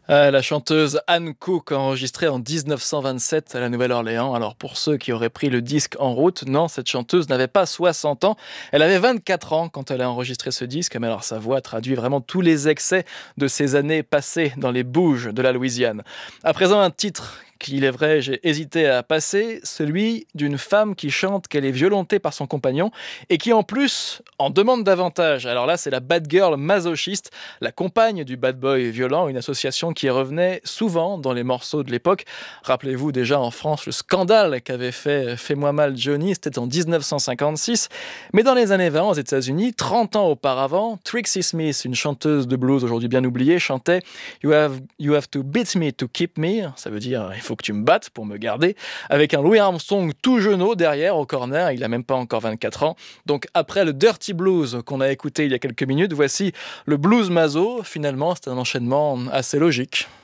La chanteuse Anne Cook, enregistrée en 1927 à la Nouvelle-Orléans. Alors pour ceux qui auraient pris le disque en route, non, cette chanteuse n'avait pas 60 ans. Elle avait 24 ans quand elle a enregistré ce disque. Mais alors sa voix traduit vraiment tous les excès de ces années passées dans les bouges de la Louisiane. À présent, un titre qu'il est vrai, j'ai hésité à passer, celui d'une femme qui chante qu'elle est violentée par son compagnon et qui en plus en demande davantage. Alors là, c'est la bad girl masochiste, la compagne du bad boy violent, une association qui revenait souvent dans les morceaux de l'époque. Rappelez-vous déjà en France le scandale qu'avait fait Fais-moi mal Johnny, c'était en 1956. Mais dans les années 20 aux États-Unis, 30 ans auparavant, Trixie Smith, une chanteuse de blues aujourd'hui bien oubliée, chantait You have to beat me to keep me. Ça veut dire il faut que tu me battes pour me garder. Avec un Louis Armstrong tout jeuneau derrière au corner, il n'a même pas encore 24 ans. Donc après le Dirty Blues qu'on a écouté il y a quelques minutes, voici le blues maso. Finalement, c'est un enchaînement assez logique.